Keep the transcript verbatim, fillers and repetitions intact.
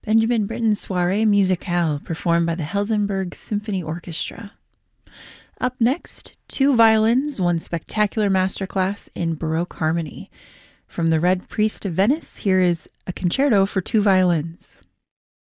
Benjamin Britten's Soirée Musicale, performed by the Helsingborg Symphony Orchestra. Up next, two violins, one spectacular masterclass in Baroque harmony. From the Red Priest of Venice, here is a concerto for two violins.